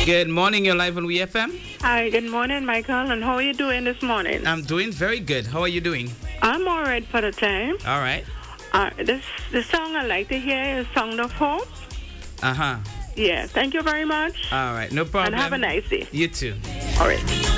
Good morning, you're live on WeFM. Hi, good morning, Michael. And how are you doing this morning? I'm doing very good. How are you doing? I'm all right for the time. All right. The song I like to hear is Sound of Hope. Uh-huh. Yeah, thank you very much. All right, no problem. And have a nice day. You too. All right.